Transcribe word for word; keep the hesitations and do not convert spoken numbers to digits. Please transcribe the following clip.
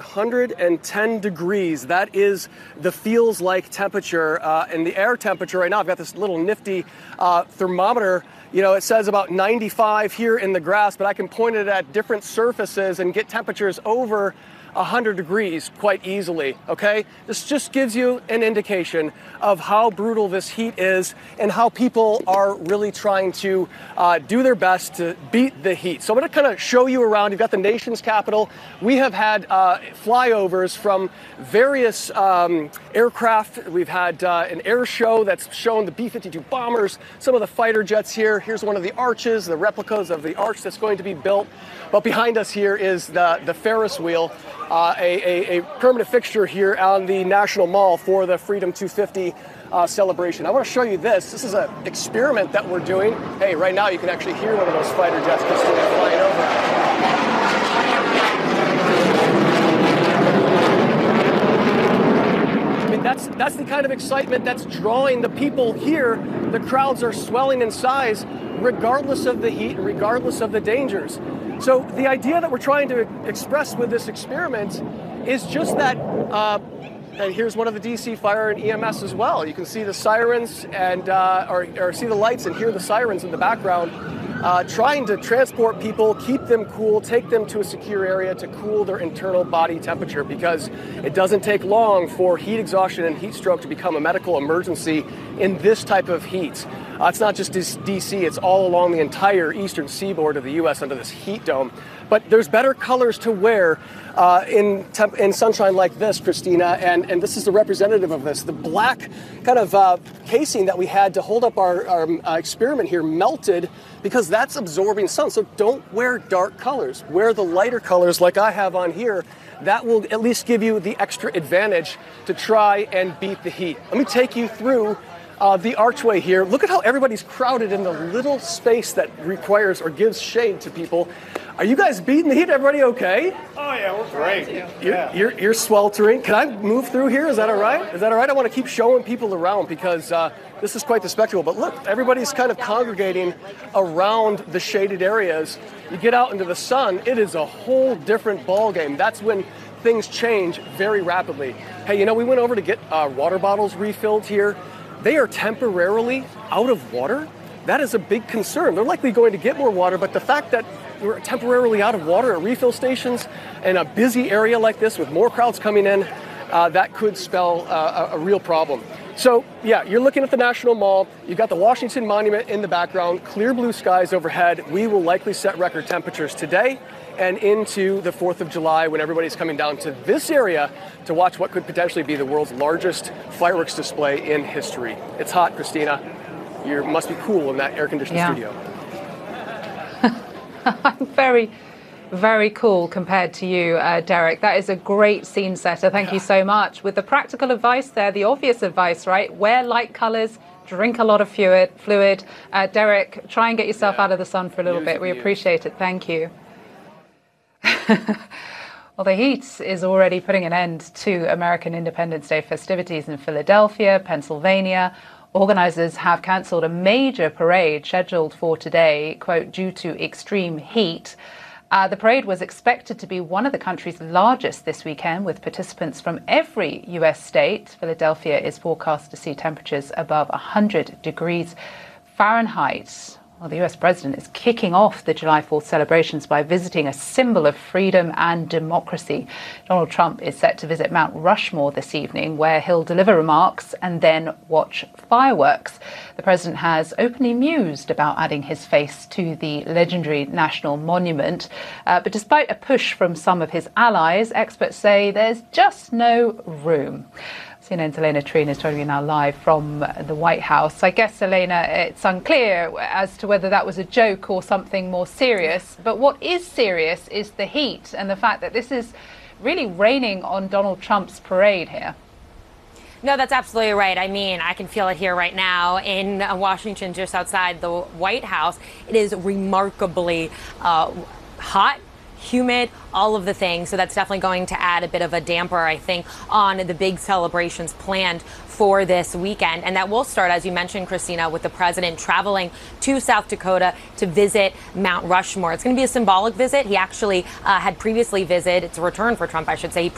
hundred ten degrees. That is the feels like temperature uh, and the air temperature right now. I've got this little nifty uh, thermometer. You know, it says about ninety-five here in the grass, but I can point it at different surfaces and get temperatures over one hundred degrees quite easily, okay? This just gives you an indication of how brutal this heat is and how people are really trying to uh, do their best to beat the heat. So I'm gonna kind of show you around. You've got the nation's capital. We have had uh, flyovers from various um, aircraft. We've had uh, an air show that's shown the B fifty-two bombers, some of the fighter jets here. Here's one of the arches, the replicas of the arch that's going to be built. But behind us here is the, the Ferris wheel. Uh, a, a, a permanent fixture here on the National Mall for the Freedom two fifty uh, celebration. I want to show you this. This is an experiment that we're doing. Hey, right now you can actually hear one of those fighter jets just flying over. I mean, that's, that's the kind of excitement that's drawing the people here. The crowds are swelling in size regardless of the heat and regardless of the dangers. So the idea that we're trying to express with this experiment is just that, uh, and here's one of the D C Fire and E M S as well. You can see the sirens and, uh, or, or see the lights and hear the sirens in the background, uh, trying to transport people, keep them cool, take them to a secure area to cool their internal body temperature, because it doesn't take long for heat exhaustion and heat stroke to become a medical emergency in this type of heat. Uh, it's not just D C, it's all along the entire eastern seaboard of the U S under this heat dome. But there's better colors to wear uh, in, temp in sunshine like this, Christina, and, and this is the representative of this. The black kind of uh, casing that we had to hold up our, our uh, experiment here melted because that's absorbing sun. So don't wear dark colors. Wear the lighter colors like I have on here. That will at least give you the extra advantage to try and beat the heat. Let me take you through Uh, the archway here. Look at how everybody's crowded in the little space that requires or gives shade to people. Are you guys beating the heat? Everybody okay? Oh yeah, we're great. You're, yeah. you're, you're sweltering. Can I move through here? Is that all right? Is that all right? I want to keep showing people around because uh, this is quite the spectacle. But look, everybody's kind of congregating around the shaded areas. You get out into the sun, it is a whole different ball game. That's when things change very rapidly. Hey, you know, we went over to get uh, water bottles refilled here. They are temporarily out of water. That is a big concern. They're likely going to get more water, but the fact that we're temporarily out of water at refill stations in a busy area like this with more crowds coming in, uh, that could spell uh, a, a real problem. So, yeah, you're looking at the National Mall. You've got the Washington Monument in the background, clear blue skies overhead. We will likely set record temperatures today and into the fourth of July when everybody's coming down to this area to watch what could potentially be the world's largest fireworks display in history. It's hot, Christina. You must be cool in that air-conditioned yeah. studio. I'm very, very cool compared to you, uh, Derek. That is a great scene setter. Thank yeah. you so much. With the practical advice there, the obvious advice, right? Wear light colors, drink a lot of fluid. fluid. Uh, Derek, try and get yourself yeah. out of the sun for a little Use bit. We appreciate it. Thank you. Well, the heat is already putting an end to American Independence Day festivities in Philadelphia, Pennsylvania. Organizers have cancelled a major parade scheduled for today, quote, due to extreme heat. Uh, the parade was expected to be one of the country's largest this weekend, with participants from every U S state. Philadelphia is forecast to see temperatures above one hundred degrees Fahrenheit. Well, the U S president is kicking off the July fourth celebrations by visiting a symbol of freedom and democracy. Donald Trump is set to visit Mount Rushmore this evening, where he'll deliver remarks and then watch fireworks. The president has openly mused about adding his face to the legendary national monument. Uh, but despite a push from some of his allies, experts say there's just no room. C N N's Elena Treen is joining me now live from the White House. I guess, Elena, it's unclear as to whether that was a joke or something more serious. But what is serious is the heat and the fact that this is really raining on Donald Trump's parade here. No, that's absolutely right. I mean, I can feel it here right now in Washington, just outside the White House. It is remarkably uh, hot, humid, all of the things. So that's definitely going to add a bit of a damper, I think, on the big celebrations planned for this weekend. And that will start, as you mentioned, Christina, with the president traveling to South Dakota to visit Mount Rushmore. It's going to be a symbolic visit. He actually uh, had previously visited, it's a return for Trump, I should say. He